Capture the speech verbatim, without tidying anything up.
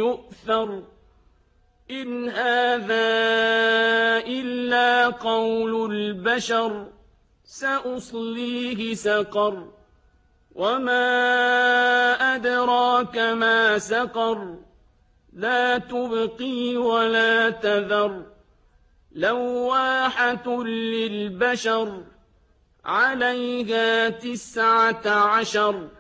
يؤثر إن هذا إلا قول البشر سأصليه سقر وما أدراك ما سقر لا تبقي ولا تذر لواحة للبشر عليها تسعة عشر